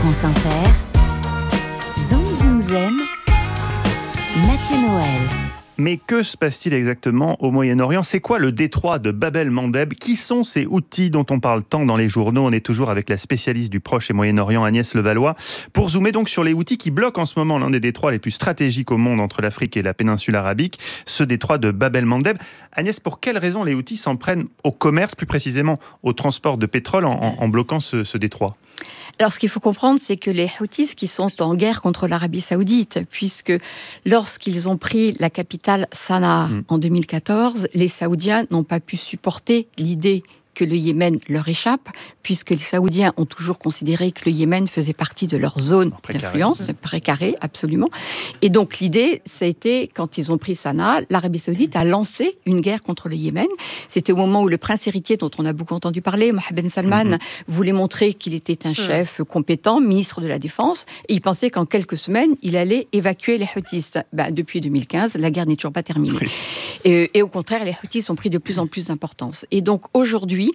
France Inter, Zoom Zoom Zen, Mathieu Noël. Mais que se passe-t-il exactement au Moyen-Orient ? C'est quoi le détroit de Bab el-Mandeb ? Qui sont ces Houthis dont on parle tant dans les journaux ? On est toujours avec la spécialiste du Proche et Moyen-Orient, Agnès Levallois, pour zoomer donc sur les Houthis qui bloquent en ce moment l'un des détroits les plus stratégiques au monde entre l'Afrique et la péninsule arabique, ce détroit de Bab el-Mandeb. Agnès, pour quelles raisons les Houthis s'en prennent au commerce, plus précisément au transport de pétrole en bloquant ce détroit ? Alors, ce qu'il faut comprendre, c'est que les Houthis qui sont en guerre contre l'Arabie Saoudite, puisque lorsqu'ils ont pris la capitale Sanaa en 2014, les Saoudiens n'ont pas pu supporter l'idée que le Yémen leur échappe, puisque les Saoudiens ont toujours considéré que le Yémen faisait partie de leur zone d'influence, précarée, absolument. Et donc l'idée, ça a été, quand ils ont pris Sanaa, l'Arabie Saoudite a lancé une guerre contre le Yémen. C'était au moment où le prince héritier, dont on a beaucoup entendu parler, Mohammed ben Salman, voulait montrer qu'il était un chef compétent, ministre de la Défense, et il pensait qu'en quelques semaines, il allait évacuer les Houthis. Depuis 2015, la guerre n'est toujours pas terminée. Oui. Et au contraire, les Houthis ont pris de plus en plus d'importance. Et donc aujourd'hui,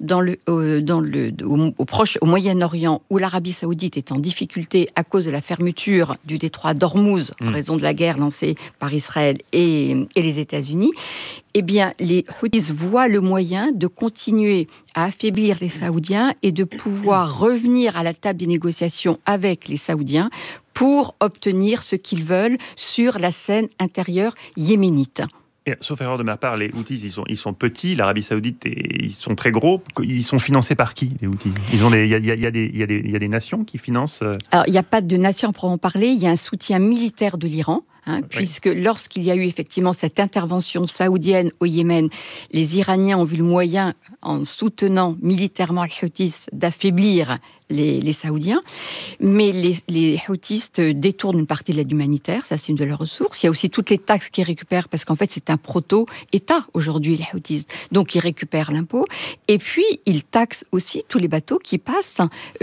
au Proche, au Moyen-Orient, où l'Arabie Saoudite est en difficulté à cause de la fermeture du détroit d'Ormuz, en raison de la guerre lancée par Israël et les États-Unis, eh bien, les Houthis voient le moyen de continuer à affaiblir les Saoudiens et de pouvoir revenir à la table des négociations avec les Saoudiens pour obtenir ce qu'ils veulent sur la scène intérieure yéménite. Et, sauf erreur de ma part, les Houthis, ils sont petits, l'Arabie Saoudite, ils sont très gros. Ils sont financés par qui, les Houthis ? Il y a des nations qui financent Alors, il n'y a pas de nation à proprement parler, il y a un soutien militaire de l'Iran. Puisque lorsqu'il y a eu effectivement cette intervention saoudienne au Yémen, les Iraniens ont vu le moyen, en soutenant militairement les Houthis, d'affaiblir les Saoudiens. Mais les Houthis détournent une partie de l'aide humanitaire, ça c'est une de leurs ressources. Il y a aussi toutes les taxes qu'ils récupèrent, parce qu'en fait c'est un proto-État aujourd'hui, les Houthis. Donc ils récupèrent l'impôt. Et puis ils taxent aussi tous les bateaux qui passent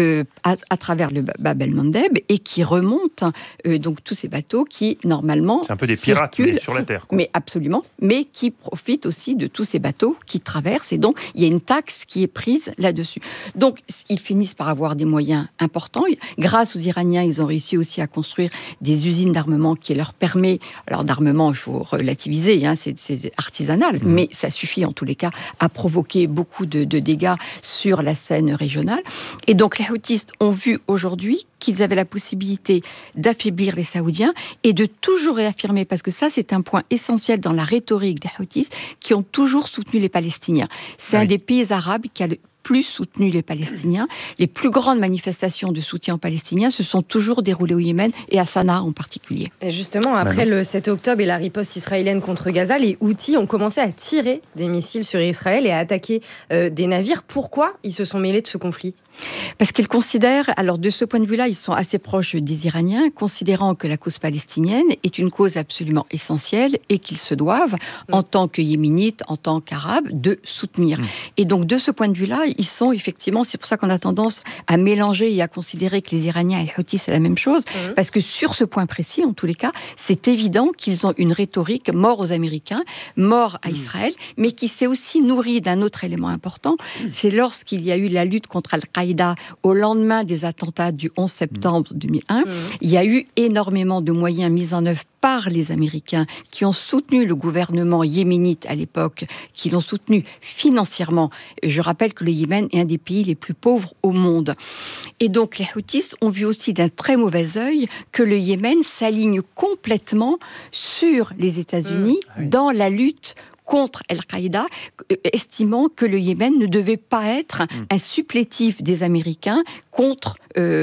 à travers le Bab el-Mandeb et qui remontent, donc tous ces bateaux qui normalement c'est un peu des pirates mais sur la terre, quoi. Mais absolument, mais qui profitent aussi de tous ces bateaux qui traversent, et donc il y a une taxe qui est prise là-dessus. Donc ils finissent par avoir des moyens importants. Grâce aux Iraniens, ils ont réussi aussi à construire des usines d'armement qui leur permet, alors d'armement il faut relativiser, c'est artisanal, mais ça suffit en tous les cas à provoquer beaucoup de dégâts sur la scène régionale. Et donc les Houthis ont vu aujourd'hui qu'ils avaient la possibilité d'affaiblir les Saoudiens et de toujours réaffirmer, parce que ça c'est un point essentiel dans la rhétorique des Houthis, qui ont toujours soutenu les Palestiniens. C'est un des pays arabes qui a le plus soutenu les Palestiniens. Les plus grandes manifestations de soutien aux Palestiniens se sont toujours déroulées au Yémen et à Sanaa en particulier. Et justement, après le 7 octobre et la riposte israélienne contre Gaza, les Houthis ont commencé à tirer des missiles sur Israël et à attaquer des navires. Pourquoi ils se sont mêlés de ce conflit ? Parce qu'ils considèrent, alors de ce point de vue-là, ils sont assez proches des Iraniens, considérant que la cause palestinienne est une cause absolument essentielle et qu'ils se doivent, en tant que yéménites, en tant qu'arabes, de soutenir. Et donc de ce point de vue-là, ils sont effectivement, c'est pour ça qu'on a tendance à mélanger et à considérer que les Iraniens et les Houthis c'est la même chose, parce que sur ce point précis, en tous les cas, c'est évident qu'ils ont une rhétorique mort aux Américains, mort à Israël, mais qui s'est aussi nourrie d'un autre élément important, c'est lorsqu'il y a eu la lutte contre Al-Qaïda au lendemain des attentats du 11 septembre 2001, il y a eu énormément de moyens mis en œuvre par les Américains qui ont soutenu le gouvernement yéménite à l'époque, qui l'ont soutenu financièrement. Je rappelle que le Yémen est un des pays les plus pauvres au monde. Et donc les Houthis ont vu aussi d'un très mauvais œil que le Yémen s'aligne complètement sur les États-Unis dans la lutte contre Al-Qaïda, estimant que le Yémen ne devait pas être un supplétif des Américains contre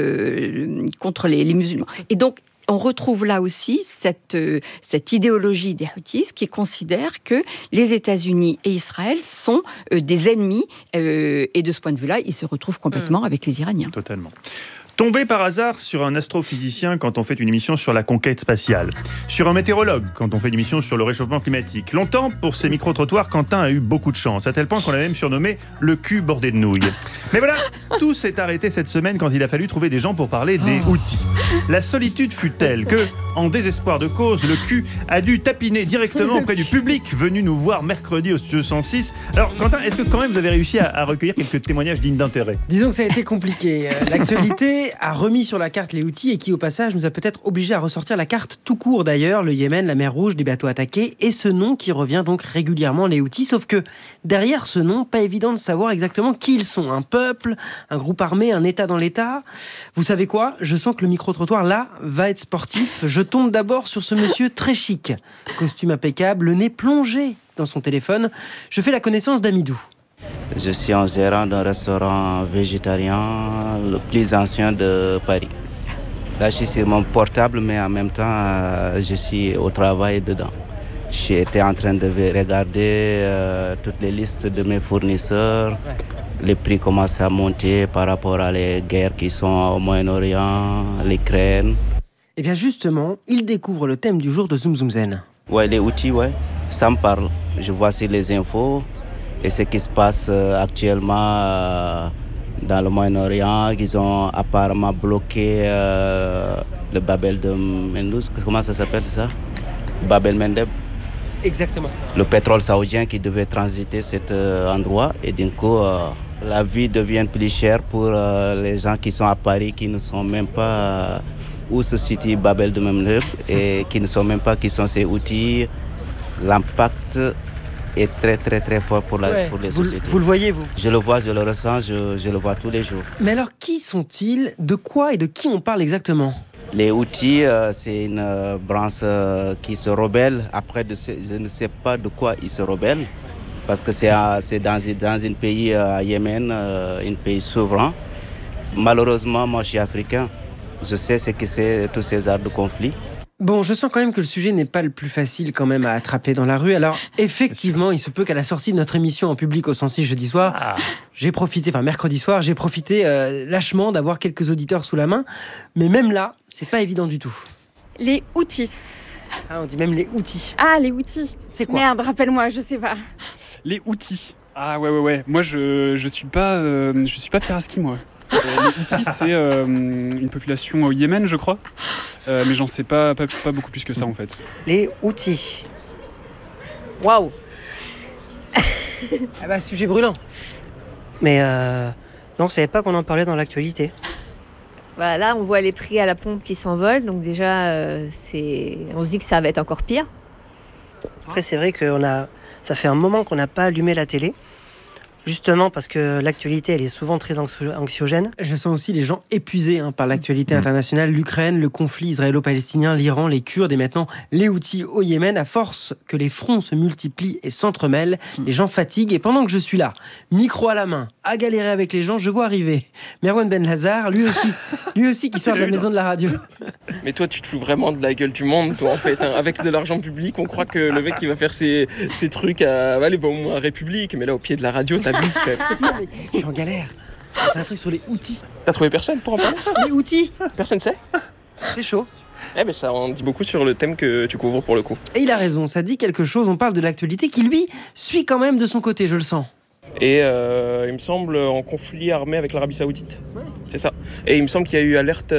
les musulmans. Et donc, on retrouve là aussi cette idéologie des Houthis qui considère que les États-Unis et Israël sont des ennemis, et de ce point de vue-là, ils se retrouvent complètement avec les Iraniens. Totalement. Tomber par hasard sur un astrophysicien quand on fait une émission sur la conquête spatiale. Sur un météorologue quand on fait une émission sur le réchauffement climatique. Longtemps, pour ces micro-trottoirs, Quentin a eu beaucoup de chance, à tel point qu'on l'a même surnommé le cul bordé de nouilles. Mais voilà, tout s'est arrêté cette semaine quand il a fallu trouver des gens pour parler des Houthis. La solitude fut telle que, en désespoir de cause, le cul a dû tapiner directement auprès du public venu nous voir mercredi au Studio 106. Alors, Quentin, est-ce que quand même vous avez réussi à recueillir quelques témoignages dignes d'intérêt ? Disons que ça a été compliqué. L'actualité l'actualité a remis sur la carte les Houthis et qui, au passage, nous a peut-être obligés à ressortir la carte tout court d'ailleurs. Le Yémen, la mer Rouge, des bateaux attaqués et ce nom qui revient donc régulièrement, les Houthis. Sauf que derrière ce nom, pas évident de savoir exactement qui ils sont. Un peuple, un groupe armé, un État dans l'État. Vous savez quoi ? Je sens que le micro-trottoir là va être sportif. Je tombe d'abord sur ce monsieur très chic. Costume impeccable, le nez plongé dans son téléphone. Je fais la connaissance d'Amidou. Je suis un gérant d'un restaurant végétarien le plus ancien de Paris. Là, je suis sur mon portable, mais en même temps, je suis au travail dedans. J'étais en train de regarder toutes les listes de mes fournisseurs. Les prix commencent à monter par rapport à les guerres qui sont au Moyen-Orient, l'Ukraine. Et bien justement, il découvre le thème du jour de Zoom Zoom Zen. Ouais, les outils, ouais, ça me parle. Je vois sur les infos. Et ce qui se passe actuellement dans le Moyen-Orient, qu'ils ont apparemment bloqué le Bab el Mandeb. Comment ça s'appelle, c'est ça ? Bab el Mandeb. Exactement. Le pétrole saoudien qui devait transiter cet endroit. Et d'un coup, la vie devient plus chère pour les gens qui sont à Paris, qui ne sont même pas où se situe Bab el Mandeb et qui ne sont même pas qui sont ces outils. L'impact est très très très fort pour les sociétés. Vous le voyez, vous ? Je le vois, je le ressens, je le vois tous les jours. Mais alors, qui sont-ils ? De quoi et de qui on parle exactement ? Les Houthis, c'est une branche qui se rebelle. Après, je ne sais pas de quoi ils se rebellent, parce que c'est dans un pays, Yémen, un pays souverain. Malheureusement, moi, je suis africain. Je sais ce que c'est tous ces arts de conflit. Bon, je sens quand même que le sujet n'est pas le plus facile quand même à attraper dans la rue. Alors, effectivement, il se peut qu'à la sortie de notre émission en public au 106 jeudi soir, mercredi soir, j'ai profité lâchement d'avoir quelques auditeurs sous la main. Mais même là, c'est pas évident du tout. Les Houthis. Ah, on dit même les Houthis. Ah, les Houthis. C'est quoi ? Merde, rappelle-moi, je sais pas. Les Houthis. Ah ouais. Moi, je suis pas Pierre Aski, moi. Les Houthis, c'est une population au Yémen, je crois. Mais j'en sais pas beaucoup plus que ça, en fait. Les Houthis. Waouh. Ah bah, sujet brûlant. Mais non, on savait pas qu'on en parlait dans l'actualité. Voilà, là, on voit les prix à la pompe qui s'envolent. Donc déjà, on se dit que ça va être encore pire. Après, c'est vrai que ça fait un moment qu'on n'a pas allumé la télé. Justement parce que l'actualité, elle est souvent très anxiogène. Je sens aussi les gens épuisés par l'actualité internationale. L'Ukraine, le conflit israélo-palestinien, l'Iran, les Kurdes et maintenant les Houthis au Yémen. À force que les fronts se multiplient et s'entremêlent, les gens fatiguent. Et pendant que je suis là, micro à la main, à galérer avec les gens, je vois arriver Merwan Benlazar, lui aussi qui sort de la maison de la radio. Mais toi, tu te fous vraiment de la gueule du monde, toi, en fait. Avec de l'argent public, on croit que le mec, il va faire ses trucs à République. Mais là, au pied de la radio, t'abuses, chef. Non, mais je suis en galère. On fait un truc sur les Houthis. T'as trouvé personne pour en parler ? Les Houthis. Personne sait ? C'est chaud. Mais ça en dit beaucoup sur le thème que tu couvres pour le coup. Et il a raison, ça dit quelque chose. On parle de l'actualité qui, lui, suit quand même de son côté, je le sens. Et il me semble en conflit armé avec l'Arabie Saoudite. Ouais. C'est ça. Et il me semble qu'il y a eu alerte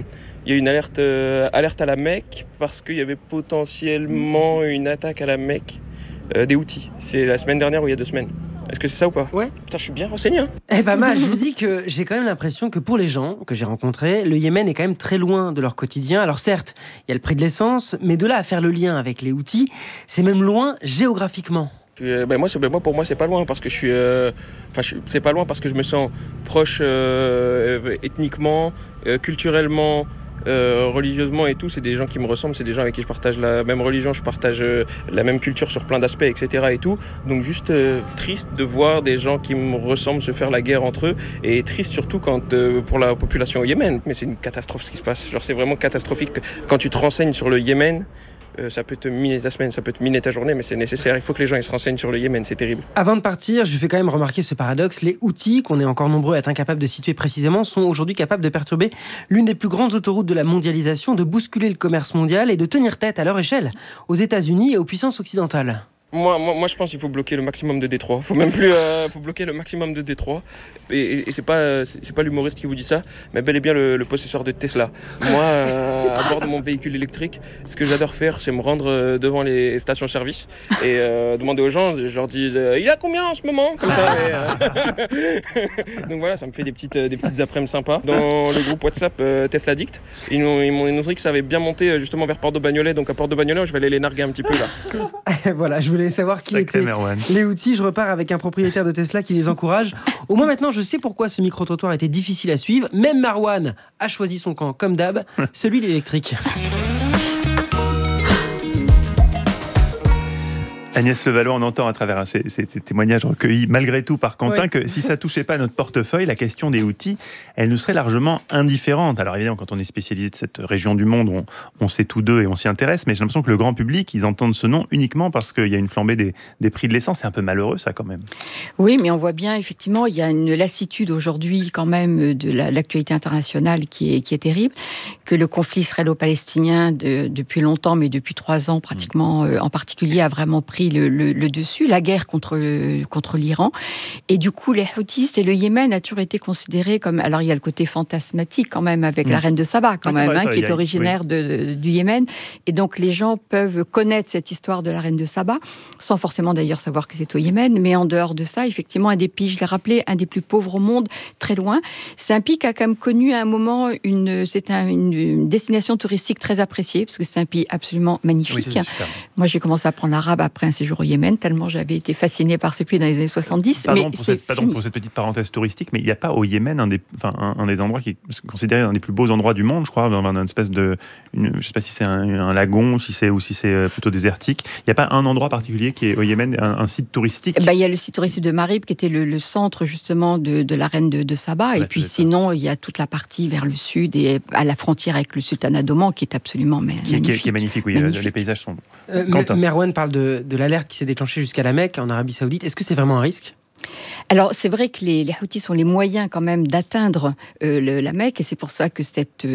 à la Mecque parce qu'il y avait potentiellement une attaque à la Mecque des Houthis. C'est la semaine dernière ou il y a 2 semaines. Est-ce que c'est ça ou pas ? Ouais. Putain, je suis bien renseigné. Hein. Je vous dis que j'ai quand même l'impression que pour les gens que j'ai rencontrés, le Yémen est quand même très loin de leur quotidien. Alors certes, il y a le prix de l'essence, mais de là à faire le lien avec les Houthis, c'est même loin géographiquement. Pour moi, c'est pas loin parce que c'est pas loin parce que je me sens proche ethniquement, culturellement, religieusement et tout. C'est des gens qui me ressemblent, c'est des gens avec qui je partage la même religion, je partage la même culture sur plein d'aspects, etc. et tout. Donc juste triste de voir des gens qui me ressemblent se faire la guerre entre eux et triste surtout pour la population au Yémen. Mais c'est une catastrophe ce qui se passe. Genre c'est vraiment catastrophique. Quand tu te renseignes sur le Yémen, ça peut te miner ta semaine, ça peut te miner ta journée, mais c'est nécessaire. Il faut que les gens ils se renseignent sur le Yémen, c'est terrible. Avant de partir, je fais quand même remarquer ce paradoxe. Les Houthis, qu'on est encore nombreux à être incapables de situer précisément, sont aujourd'hui capables de perturber l'une des plus grandes autoroutes de la mondialisation, de bousculer le commerce mondial et de tenir tête à leur échelle aux États-Unis et aux puissances occidentales. Moi, je pense qu'il faut bloquer le maximum de Détroit. Faut même plus, faut bloquer le maximum de Détroit. Et c'est pas l'humoriste qui vous dit ça, mais bel et bien le possesseur de Tesla. Moi, à bord de mon véhicule électrique, ce que j'adore faire, c'est me rendre devant les stations-service et demander aux gens. Je leur dis, il a combien en ce moment, comme ça. Donc voilà, ça me fait des petites après-midi sympas. Dans le groupe WhatsApp Tesla Addict, ils nous dit que ça avait bien monté justement vers Port-de-Bagnolet. Donc à Port-de-Bagnolet, je vais aller les narguer un petit peu là. Voilà, je voulais savoir qui étaient les outils. Je repars avec un propriétaire de Tesla qui les encourage. Au moins maintenant, je sais pourquoi ce micro-trottoir était difficile à suivre. Même Marwan a choisi son camp, comme d'hab, celui de l'électrique. Agnès Levallois, on entend à travers ces témoignages recueillis malgré tout par Quentin que si ça touchait pas à notre portefeuille, la question des outils, elle nous serait largement indifférente. Alors évidemment, quand on est spécialisé de cette région du monde, on sait tous deux et on s'y intéresse, mais j'ai l'impression que le grand public, ils entendent ce nom uniquement parce qu'il y a une flambée des prix de l'essence. C'est un peu malheureux ça quand même. Oui, mais on voit bien effectivement, il y a une lassitude aujourd'hui quand même de l'actualité internationale qui est terrible, que le conflit israélo-palestinien depuis longtemps, mais depuis 3 ans pratiquement en particulier, a vraiment pris le dessus, la guerre contre l'Iran. Et du coup, les Houthis et le Yémen a toujours été considéré comme... Alors, il y a le côté fantasmatique quand même, avec la reine de Saba, quand même, vrai, qui est originaire du Yémen. Et donc, les gens peuvent connaître cette histoire de la reine de Saba, sans forcément d'ailleurs savoir que c'est au Yémen. Mais en dehors de ça, effectivement, un des pays, je l'ai rappelé, un des plus pauvres au monde, très loin. C'est un pays qui a quand même connu à un moment une destination touristique très appréciée, parce que c'est un pays absolument magnifique. Oui, moi, j'ai commencé à apprendre l'arabe après un séjour au Yémen, tellement j'avais été fascinée par ce pays dans les années 70. Pardon pour cette petite parenthèse touristique, mais il n'y a pas au Yémen un des endroits qui est considéré un des plus beaux endroits du monde, je crois, dans une espèce de... je ne sais pas si c'est un lagon ou si c'est plutôt désertique. Il n'y a pas un endroit particulier qui est au Yémen, un site touristique? Il y a le site touristique de Marib, qui était le centre justement de la reine de Saba. Et puis sinon, il y a toute la partie vers le sud et à la frontière avec le sultanat d'Oman, qui est absolument magnifique. Qui est magnifique, oui. Magnifique. Les paysages sont... Merwan parle de l'alerte qui s'est déclenchée jusqu'à la Mecque, en Arabie Saoudite. Est-ce que c'est vraiment un risque ? Alors, c'est vrai que les Houthis ont les moyens quand même d'atteindre la Mecque, et c'est pour ça que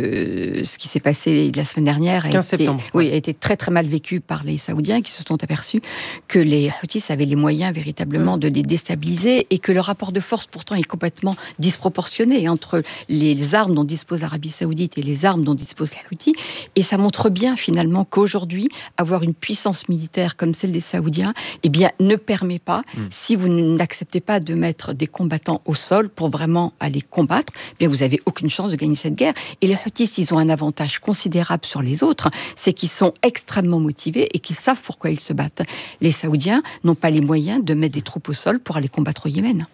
ce qui s'est passé la semaine dernière a été très très mal vécu par les Saoudiens, qui se sont aperçus que les Houthis avaient les moyens véritablement de les déstabiliser, et que le rapport de force pourtant est complètement disproportionné entre les armes dont dispose l'Arabie Saoudite et les armes dont disposent les Houthis. Et ça montre bien finalement qu'aujourd'hui, avoir une puissance militaire comme celle des Saoudiens, ne permet pas, si vous n'acceptez pas de mettre des combattants au sol pour vraiment aller combattre, vous n'avez aucune chance de gagner cette guerre. Et les Houthis, ils ont un avantage considérable sur les autres, c'est qu'ils sont extrêmement motivés et qu'ils savent pourquoi ils se battent. Les Saoudiens n'ont pas les moyens de mettre des troupes au sol pour aller combattre au Yémen.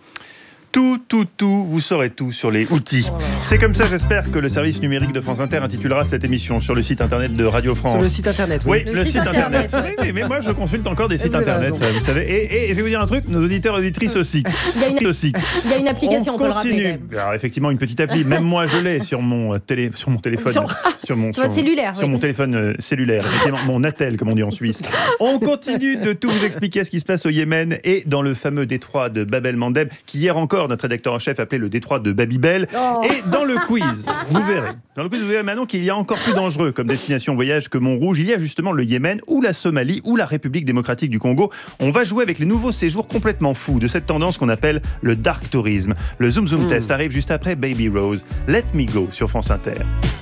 Tout, vous saurez tout sur les outils. C'est comme ça, j'espère, que le service numérique de France Inter intitulera cette émission sur le site internet de Radio France. Sur le site internet, oui. Oui, le site internet. Oui, mais moi, je consulte encore des sites internet, vous savez. Et je vais vous dire un truc, nos auditeurs et auditrices aussi. Il y a une application, on peut le rappeler. Alors, effectivement, une petite appli. Même moi, je l'ai sur mon téléphone. Sur votre cellulaire. Sur mon téléphone cellulaire. Mon attel, comme on dit en Suisse. On continue de tout vous expliquer ce qui se passe au Yémen et dans le fameux détroit de Bab el-Mandeb, qui hier encore, notre rédacteur en chef appelait le détroit de Babybel. Et dans le quiz, vous verrez maintenant qu'il y a encore plus dangereux comme destination voyage que Montrouge. Il y a justement le Yémen ou la Somalie ou la République démocratique du Congo. On va jouer avec les nouveaux séjours complètement fous de cette tendance qu'on appelle le dark tourisme. Le Zoom Zoom Test arrive juste après Baby Rose. Let Me Go sur France Inter.